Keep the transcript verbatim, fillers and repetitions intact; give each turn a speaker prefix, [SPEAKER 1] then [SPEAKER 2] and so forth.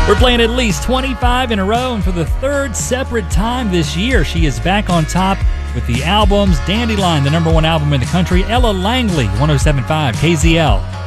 [SPEAKER 1] We're playing at least twenty-five in a row, and for the third separate time this year, she is back on top with the albums Dandelion, the number one album in the country, Ella Langley, one oh seven point five K Z L.